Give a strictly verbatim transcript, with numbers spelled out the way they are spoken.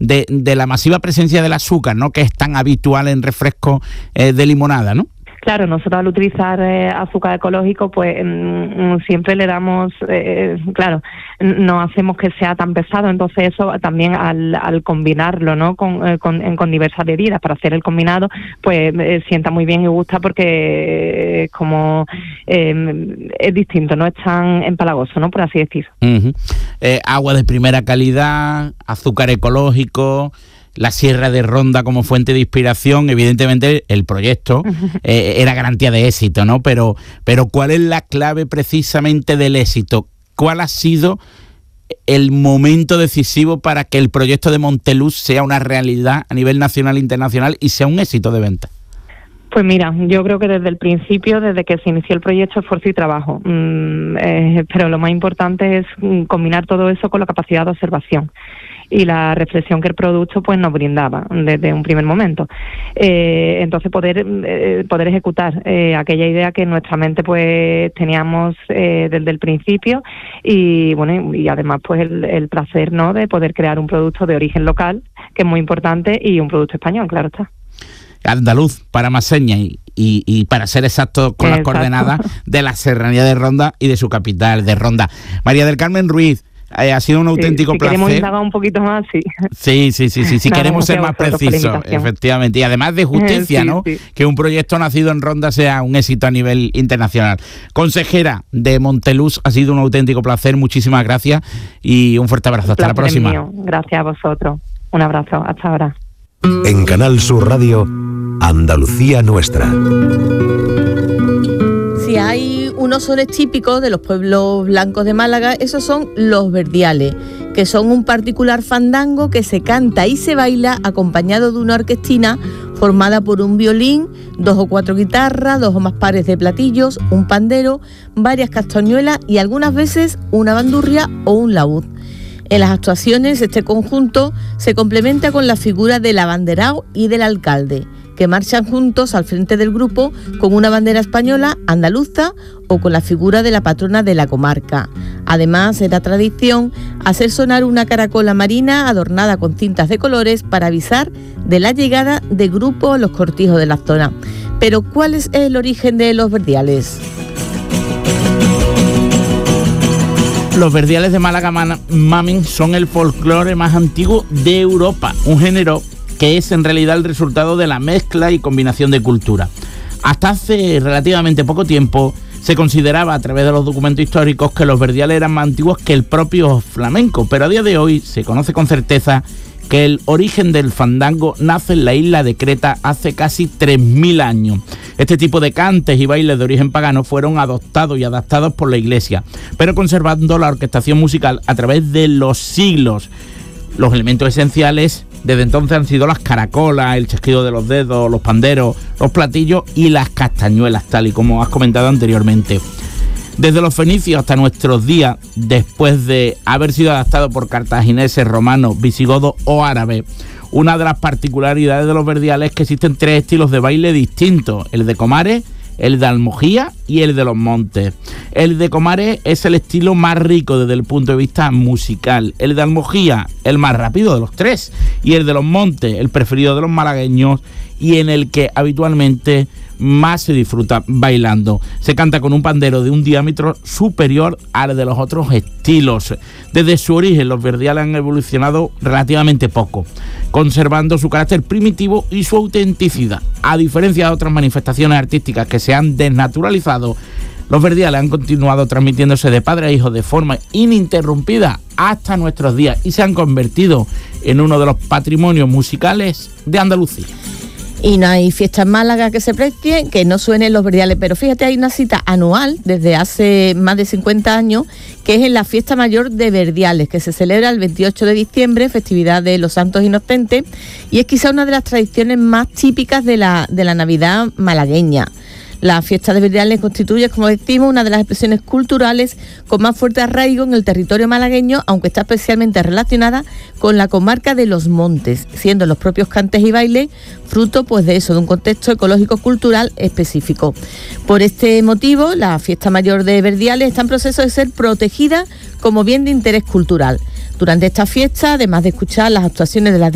de, de la masiva presencia del azúcar, ¿no?, que es tan habitual en refrescos eh, de limonada, ¿no? Claro, nosotros al utilizar eh, azúcar ecológico, pues mm, siempre le damos, eh, claro, no hacemos que sea tan pesado, entonces eso también al, al combinarlo, ¿no?, con, eh, con, con diversas bebidas para hacer el combinado, pues eh, sienta muy bien y gusta porque eh, como eh, es distinto, no es tan empalagoso, ¿no?, por así decir. Uh-huh. Eh, agua de primera calidad, azúcar ecológico, la Sierra de Ronda como fuente de inspiración. Evidentemente el proyecto eh, era garantía de éxito, ¿no? Pero, pero ¿cuál es la clave precisamente del éxito? ¿Cuál ha sido el momento decisivo para que el proyecto de Monteluz sea una realidad a nivel nacional e internacional y sea un éxito de venta? Pues mira, yo creo que desde el principio, desde que se inició el proyecto, esfuerzo y trabajo. Mm, eh, pero lo más importante es mm, combinar todo eso con la capacidad de observación y la reflexión que el producto pues nos brindaba desde un primer momento. Eh, entonces poder eh, poder ejecutar eh, aquella idea que en nuestra mente pues teníamos eh, desde el principio y bueno y además pues el, el placer, ¿no?, de poder crear un producto de origen local, que es muy importante, y un producto español, claro está. Andaluz, para más señas y, y, y para ser exactos con Exacto. las coordenadas de la serranía de Ronda y de su capital, de Ronda. María del Carmen Ruiz, eh, ha sido un auténtico sí, si placer. Si queremos indagar un poquito más, sí. Sí, sí, sí, sí, si Nada, queremos ser más precisos, efectivamente. Y además de justicia, sí, ¿no? Sí. Que un proyecto nacido en Ronda sea un éxito a nivel internacional. Consejera de Monteluz, ha sido un auténtico placer, muchísimas gracias y un fuerte abrazo. Hasta la próxima. Mío. Gracias a vosotros. Un abrazo, hasta ahora. En Canal Sur Radio, Andalucía Nuestra. Si hay unos sones típicos de los pueblos blancos de Málaga, esos son los verdiales, que son un particular fandango que se canta y se baila acompañado de una orquestina formada por un violín, dos o cuatro guitarras, dos o más pares de platillos, un pandero, varias castañuelas y algunas veces una bandurria o un laúd. En las actuaciones, este conjunto se complementa con la figura del abanderao y del alcalde, que marchan juntos al frente del grupo con una bandera española, andaluza o con la figura de la patrona de la comarca. Además, era tradición hacer sonar una caracola marina adornada con cintas de colores para avisar de la llegada de grupos a los cortijos de la zona. Pero, ¿cuál es el origen de los verdiales? Los verdiales de Málaga Mamen son el folclore más antiguo de Europa, un género que es en realidad el resultado de la mezcla y combinación de cultura. Hasta hace relativamente poco tiempo se consideraba a través de los documentos históricos que los verdiales eran más antiguos que el propio flamenco, pero a día de hoy se conoce con certeza que el origen del fandango nace en la isla de Creta hace casi tres mil años. Este tipo de cantes y bailes de origen pagano fueron adoptados y adaptados por la Iglesia, pero conservando la orquestación musical a través de los siglos. Los elementos esenciales desde entonces han sido las caracolas, el chasquido de los dedos, los panderos, los platillos y las castañuelas, tal y como has comentado anteriormente. Desde los fenicios hasta nuestros días, después de haber sido adaptado por cartagineses, romanos, visigodos o árabes, una de las particularidades de los verdiales es que existen tres estilos de baile distintos: el de Comares, el de Almojía y el de los Montes. El de Comares es el estilo más rico desde el punto de vista musical, el de Almojía el más rápido de los tres y el de los Montes el preferido de los malagueños y en el que habitualmente más se disfruta bailando. Se canta con un pandero de un diámetro superior al de los otros estilos. Desde su origen los verdiales han evolucionado relativamente poco, conservando su carácter primitivo y su autenticidad. A diferencia de otras manifestaciones artísticas que se han desnaturalizado, los verdiales han continuado transmitiéndose de padre a hijo de forma ininterrumpida hasta nuestros días y se han convertido en uno de los patrimonios musicales de Andalucía. Y no hay fiesta en Málaga que se precie que no suenen los verdiales, pero fíjate, hay una cita anual desde hace más de cincuenta años, que es en la Fiesta Mayor de Verdiales, que se celebra el veintiocho de diciembre, festividad de los Santos Inocentes, y es quizá una de las tradiciones más típicas de la, de la Navidad malagueña. La fiesta de Verdiales constituye, como decimos, una de las expresiones culturales con más fuerte arraigo en el territorio malagueño, aunque está especialmente relacionada con la comarca de los Montes, siendo los propios cantes y bailes fruto pues de eso, de un contexto ecológico-cultural específico. Por este motivo, la fiesta mayor de Verdiales está en proceso de ser protegida como bien de interés cultural. Durante esta fiesta, además de escuchar las actuaciones de las